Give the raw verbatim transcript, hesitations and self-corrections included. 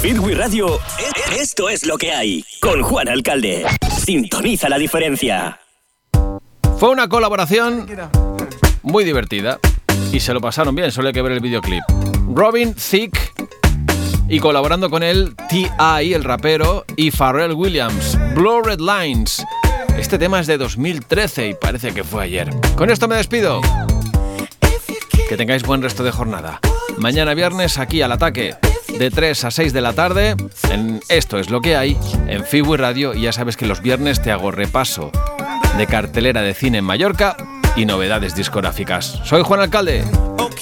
Fitwi Radio, esto es lo que hay. Con Juan Alcalde. Sintoniza la diferencia. Fue una colaboración muy divertida y se lo pasaron bien, solo hay que ver el videoclip. Robin Thicke y colaborando con él T I, el rapero, y Pharrell Williams, Blurred Lines. Este tema es de dos mil trece y parece que fue ayer. Con esto me despido. Que tengáis buen resto de jornada. Mañana viernes aquí al ataque de tres a seis de la tarde en Esto es lo que hay en Fitwi Radio, y ya sabes que los viernes te hago repaso de cartelera de cine en Mallorca y novedades discográficas. Soy Juan Alcalde.